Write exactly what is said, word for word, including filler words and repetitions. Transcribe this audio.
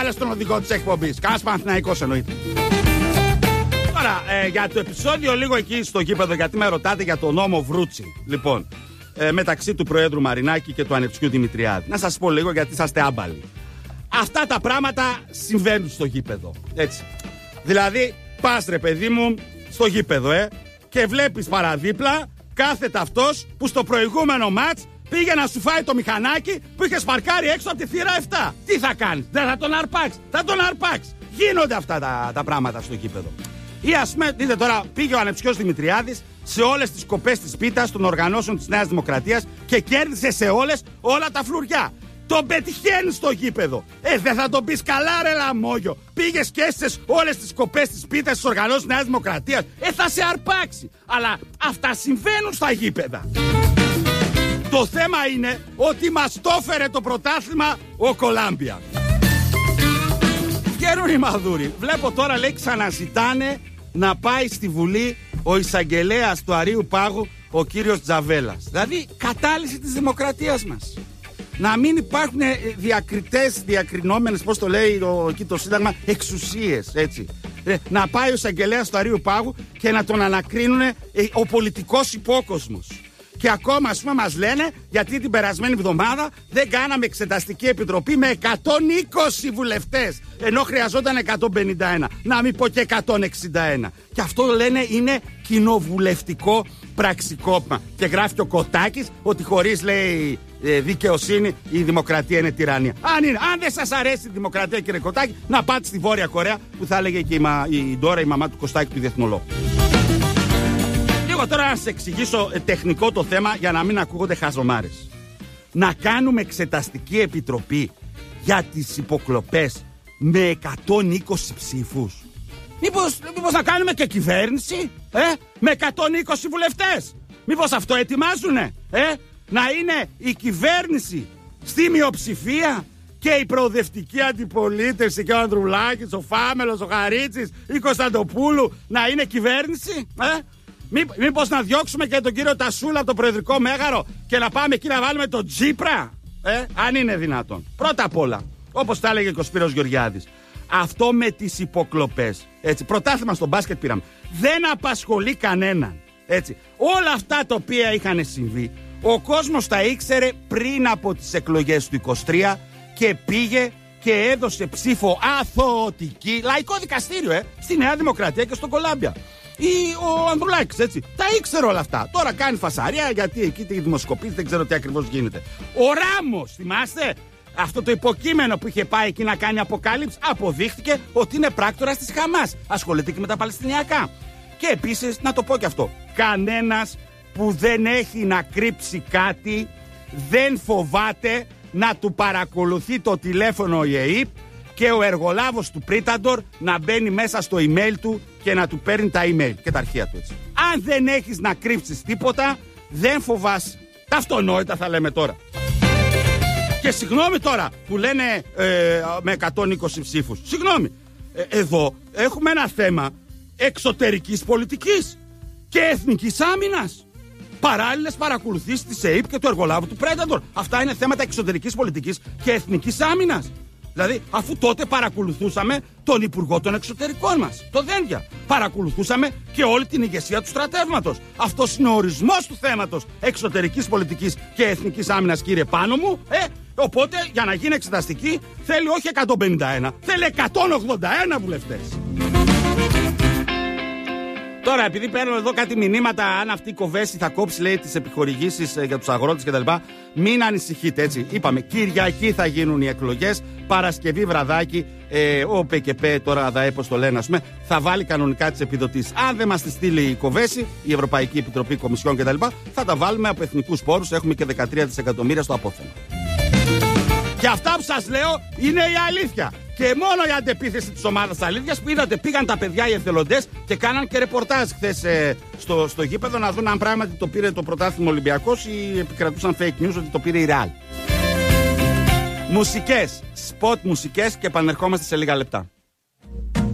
έβαλε στον οδηγό της εκπομπής. Κάνας Παναθηναϊκός εννοείται. Τώρα, ε, για το επεισόδιο λίγο εκεί στο γήπεδο, γιατί με ρωτάτε για το νόμο Βρούτσι. Λοιπόν, ε, μεταξύ του Προέδρου Μαρινάκη και του Ανεψιού Δημητριάδη. Να σας πω λίγο γιατί είσαστε άμπαλοι. Αυτά τα πράγματα συμβαίνουν στο γήπεδο. Έτσι. Δηλαδή, πας ρε παιδί μου στο γήπεδο, ε, και βλέπεις παραδίπλα κάθεται αυτός που στο προηγούμενο μάτς πήγε να σου φάει το μηχανάκι που είχε σπαρκάρει έξω από τη θύρα επτά. Τι θα κάνεις, δεν θα τον αρπάξει, θα τον αρπάξει. Γίνονται αυτά τα, τα πράγματα στο γήπεδο. Ή ας πούμε, δείτε τώρα, πήγε ο Ανεψιός Δημητριάδης σε όλες τις κοπές της πίτας των οργανώσεων της Νέας Δημοκρατίας και κέρδισε σε όλες όλα τα φλουριά. Τον πετυχαίνει στο γήπεδο. Ε, δεν θα τον πεις καλά, ρε λαμόγιο. Πήγες και έσαι όλες τις κοπές της πίτας της οργανώσεων της Νέας Δημοκρατίας. Ε, θα σε αρπάξει. Αλλά αυτά συμβαίνουν στα γήπεδα. Το θέμα είναι ότι μας το έφερε το πρωτάθλημα ο Κολάμπια. Βγαίνουν οι μαδούροι. Βλέπω τώρα, λέει, ξαναζητάνε να πάει στη Βουλή ο εισαγγελέας του Αρείου Πάγου, ο κύριος Τζαβέλας. Δηλαδή, κατάλυση της δημοκρατίας μας. Να μην υπάρχουν διακριτές, διακρινόμενες, πώς το λέει το, εκεί το Σύνταγμα, εξουσίες, έτσι. Ε, να πάει ο εισαγγελέας του Αρείου Πάγου και να τον ανακρίνουν ε, ο πολιτικός υπόκοσμος. Και ακόμα, ας πούμε, μας λένε γιατί την περασμένη εβδομάδα δεν κάναμε εξεταστική επιτροπή με εκατόν είκοσι βουλευτές, ενώ χρειαζόταν εκατόν πενήντα ένα. Να μην πω και εκατόν εξήντα ένα. Και αυτό λένε είναι κοινοβουλευτικό πραξικόπημα. Και γράφει και ο Κωτάκης ότι χωρίς, λέει, δικαιοσύνη η δημοκρατία είναι τυραννία. Αν, είναι, αν δεν σας αρέσει η δημοκρατία, κύριε Κωτάκη, να πάτε στη Βόρεια Κορέα, που θα έλεγε και η, μα, η Ντόρα, η μαμά του Κωστάκη, του διεθνολόγου. Λίγο τώρα να σας εξηγήσω τεχνικό το θέμα για να μην ακούγονται χαζομάρες. Να κάνουμε εξεταστική επιτροπή για τις υποκλοπές με εκατόν είκοσι ψήφους. Μήπως, μήπως να κάνουμε και κυβέρνηση, ε, με εκατόν είκοσι βουλευτές. Μήπως αυτό ετοιμάζουνε, ε, να είναι η κυβέρνηση στη μειοψηφία και η προοδευτική αντιπολίτευση και ο Ανδρουλάκης, ο Φάμελος, ο Χαρίτσης, η Κωνσταντοπούλου να είναι κυβέρνηση, ε. Μή, μήπως να διώξουμε και τον κύριο Τασούλα από το Προεδρικό Μέγαρο και να πάμε εκεί να βάλουμε τον Τσίπρα, ε, αν είναι δυνατόν. Πρώτα απ' όλα, όπως τα έλεγε και ο Σπύρος Γεωργιάδης, αυτό με τις υποκλοπές, έτσι, πρωτάθλημα στο μπάσκετ πήραμε, δεν απασχολεί κανέναν, έτσι. Όλα αυτά τα οποία είχαν συμβεί, ο κόσμος τα ήξερε πριν από τις εκλογές του είκοσι τρία και πήγε και έδωσε ψήφο αθωωτική, λαϊκό δικαστήριο, ε, στη Νέα Δημοκρατία και στο Κολάμπια. Ή ο Ανδρουλάκης, έτσι. Τα ήξερε όλα αυτά. Τώρα κάνει φασαρία γιατί εκεί τη δημοσκοπήσει, δεν ξέρω τι ακριβώς γίνεται. Ο Ράμος, θυμάστε, αυτό το υποκείμενο που είχε πάει εκεί να κάνει αποκάλυψη, αποδείχθηκε ότι είναι πράκτορας της Χαμάς. Ασχολείται και με τα Παλαιστινιακά. Και επίσης, να το πω και αυτό, κανένας που δεν έχει να κρύψει κάτι δεν φοβάται να του παρακολουθεί το τηλέφωνο η ΕΕΠ και ο εργολάβος του Πρίταντορ να μπαίνει μέσα στο email του και να του παίρνει τα email και τα αρχεία του, έτσι. Αν δεν έχεις να κρύψεις τίποτα, δεν φοβάσαι. Τα αυτονόητα θα λέμε τώρα. Και συγγνώμη τώρα που λένε ε, με εκατόν είκοσι ψήφους. Συγγνώμη. Ε, εδώ έχουμε ένα θέμα εξωτερικής πολιτικής και εθνικής άμυνας. Παράλληλες παρακολουθήσεις της ΕΕΠ και του εργολάβου του Πρέταντορ. Αυτά είναι θέματα εξωτερικής πολιτικής και εθνικής άμυνας. Δηλαδή, αφού τότε παρακολουθούσαμε τον Υπουργό των Εξωτερικών μας, το Δένδια. Παρακολουθούσαμε και όλη την ηγεσία του στρατεύματος. Αυτός είναι ο ορισμός του θέματος εξωτερικής πολιτικής και εθνικής άμυνας, κύριε Πάνο μου. Ε, οπότε, για να γίνει εξεταστική, θέλει όχι εκατόν πενήντα ένα, θέλει εκατόν ογδόντα ένα βουλευτές. Τώρα, επειδή παίρνω εδώ κάτι μηνύματα, αν αυτή η Κοβέση θα κόψει, λέει, τις επιχορηγήσεις για τους αγρότες κτλ., μην ανησυχείτε, έτσι. Είπαμε, Κυριακή θα γίνουν οι εκλογές, Παρασκευή βραδάκι, ε, ο ΠΚΠ, τώρα ΑΔΑΕ, πώς το λένε, ας πούμε, θα βάλει κανονικά τις επιδοτήσεις. Αν δεν μας τη στείλει η Κοβέση, η Ευρωπαϊκή Επιτροπή Κομισιόν κτλ., θα τα βάλουμε από εθνικούς πόρους, έχουμε και δεκατρία δισεκατομμύρια στο απόθεμα. Και αυτά που σας λέω είναι η αλήθεια. Και μόνο η αντεπίθεση της ομάδας αλήθειας που είδατε, πήγαν τα παιδιά οι εθελοντές και κάναν και ρεπορτάζ χθες ε, στο, στο γήπεδο να δουν αν πράγματι το πήρε το πρωτάθλημα Ολυμπιακός ή επικρατούσαν fake news ότι το πήρε η Real. Μουσικές, spot μουσικές και επανερχόμαστε σε λίγα λεπτά.